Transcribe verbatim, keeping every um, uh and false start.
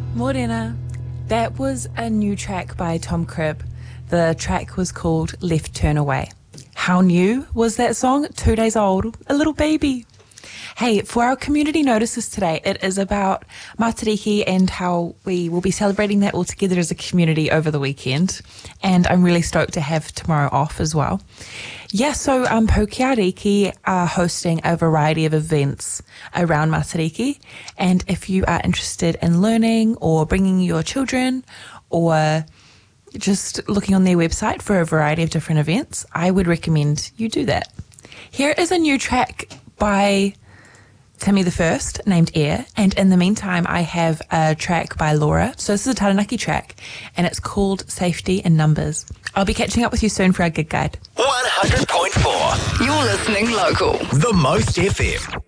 Morena. That was a new track by Tom Cribb. The track was called Left Turn Away. How new was that song? Two days old. A little baby. Hey, for our community notices today, it is about Matariki and how we will be celebrating that all together as a community over the weekend. And I'm really stoked to have tomorrow off as well. Yeah, so um, Pokiariki are hosting a variety of events around Matariki. And if you are interested in learning or bringing your children or just looking on their website for a variety of different events, I would recommend you do that. Here is a new track by Timmy the First, named Air, and in the meantime I have a track by Laura. So this is a Taranaki track and it's called Safety in Numbers. I'll be catching up with you soon for our gig guide. one hundred point four. You're listening local. The Most F M.